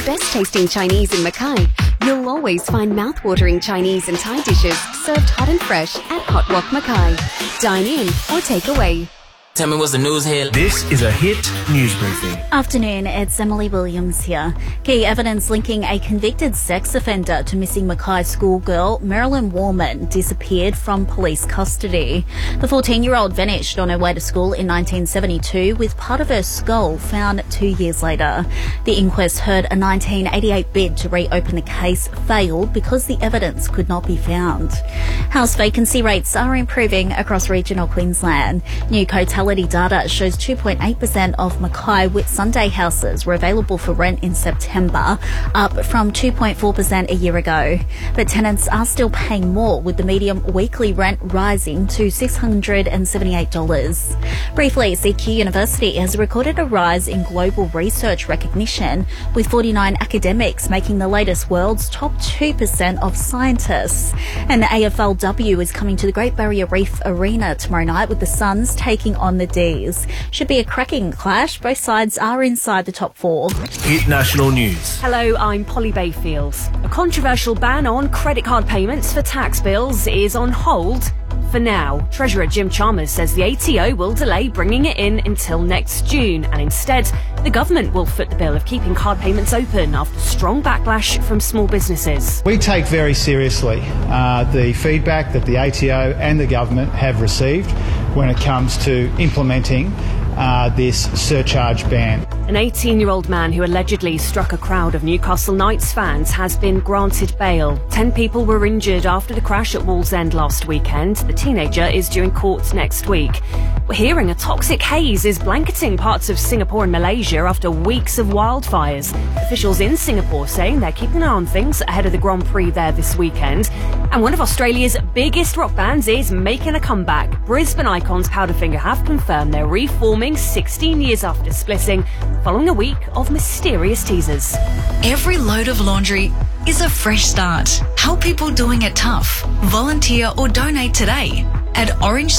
best tasting Chinese in Mackay, you'll always find mouth-watering Chinese and Thai dishes served hot and fresh at Hot Wok Mackay. Dine in or take away. Tell me what's the news here. This is a Hit News Briefing. Afternoon, it's Emily Williams here. Key evidence linking a convicted sex offender to missing Mackay schoolgirl Marilyn Warman disappeared from police custody. The 14-year-old vanished on her way to school in 1972 with part of her skull found 2 years later. The inquest heard a 1988 bid to reopen the case failed because the evidence could not be found. House vacancy rates are improving across regional Queensland. New Cotality data shows 2.8% of Mackay Whitsunday houses were available for rent in September, up from 2.4% a year ago. But tenants are still paying more, with the median weekly rent rising to $678. Briefly, CQ University has recorded a rise in global research recognition, with 49 academics making the latest world's top 2% of scientists. And the AFLW is coming to the Great Barrier Reef Arena tomorrow night, with the Suns taking on the D's. Should be a cracking clash. Both sides are inside the top four. Hit National News. Hello, I'm Polly Bayfield. A controversial ban on credit card payments for tax bills is on hold for now. Treasurer Jim Chalmers says the ATO will delay bringing it in until next June, and instead the government will foot the bill of keeping card payments open after strong backlash from small businesses. We take very seriously the feedback that the ATO and the government have received when it comes to implementing this surcharge ban. An 18-year-old man who allegedly struck a crowd of Newcastle Knights fans has been granted bail. 10 people were injured after the crash at Wallsend last weekend. The teenager is due in court next week. We're hearing a toxic haze is blanketing parts of Singapore and Malaysia after weeks of wildfires. Officials in Singapore saying they're keeping an eye on things ahead of the Grand Prix there this weekend. And one of Australia's biggest rock bands is making a comeback. Brisbane icons Powderfinger have confirmed they're reforming 16 years after splitting, following a week of mysterious teasers. Every load of laundry is a fresh start. Help people doing it tough. Volunteer or donate today at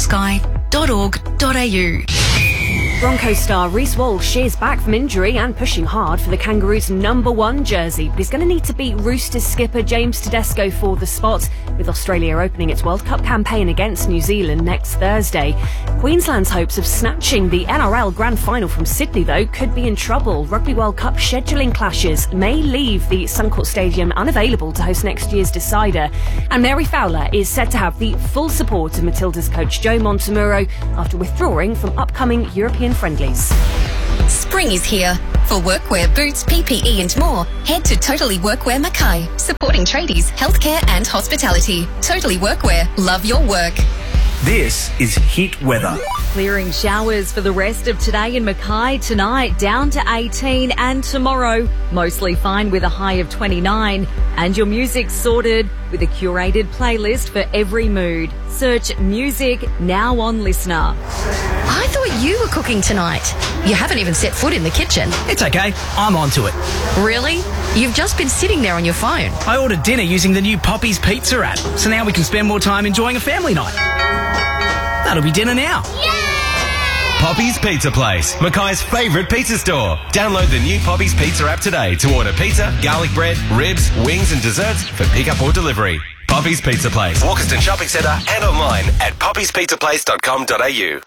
orangesky.org.au. Broncos star Reece Walsh is back from injury and pushing hard for the Kangaroos' #1 jersey, but he's going to need to beat Roosters skipper James Tedesco for the spot, with Australia opening its World Cup campaign against New Zealand next Thursday. Queensland's hopes of snatching the NRL Grand Final from Sydney, though, could be in trouble. Rugby World Cup scheduling clashes may leave the Suncorp Stadium unavailable to host next year's decider, and Mary Fowler is said to have the full support of Matilda's coach Joe Montemuro after withdrawing from upcoming European friendlies. Spring is here. For workwear, boots, PPE and more, head to Totally Workwear Mackay, supporting tradies, healthcare and hospitality. Totally Workwear, love your work. This is Hit Weather. Clearing showers for the rest of today in Mackay, tonight down to 18, and tomorrow mostly fine with a high of 29. And your music's sorted with a curated playlist for every mood. Search music now on Listener. I thought you were cooking tonight. You haven't even set foot in the kitchen. It's okay, I'm onto it. Really? You've just been sitting there on your phone. I ordered dinner using the new Poppy's Pizza app, so now we can spend more time enjoying a family night. That'll be dinner now. Yay! Poppy's Pizza Place, Mackay's favourite pizza store. Download the new Poppy's Pizza app today to order pizza, garlic bread, ribs, wings and desserts for pickup or delivery. Poppy's Pizza Place, Walkerston Shopping Centre and online at poppyspizzaplace.com.au.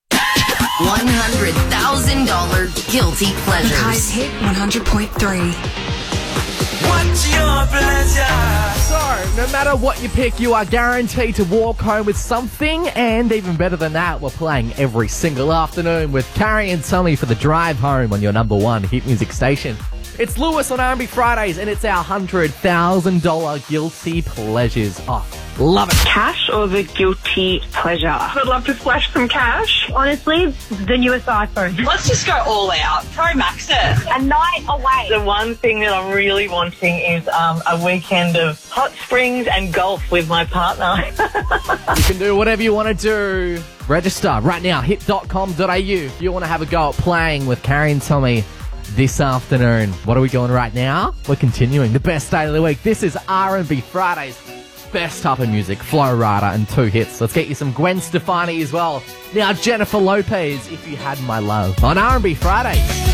$100,000 guilty pleasures. Mackay's Hit 100.3. What's your pleasure? So, no matter what you pick, you are guaranteed to walk home with something, and even better than that, we're playing every single afternoon with Carrie and Tommy for the drive home on your #1 hit music station. It's Lewis on R&B Fridays, and it's our $100,000 guilty pleasures. Oh, love it. Cash or the guilty pleasure? I'd love to splash some cash. Honestly, the newest iPhone. Let's just go all out. Pro Max it. A night away. The one thing that I'm really wanting is a weekend of hot springs and golf with my partner. You can do whatever you want to do. Register right now, hit.com.au, if you want to have a go at playing with Carrie and Tommy this afternoon. What are we doing right now? We're continuing the best day of the week. This is R&B Fridays. Best type of music, Flo Rida and 2 hits. Let's get you some Gwen Stefani as well. Now Jennifer Lopez, If You Had My Love, on R&B Fridays.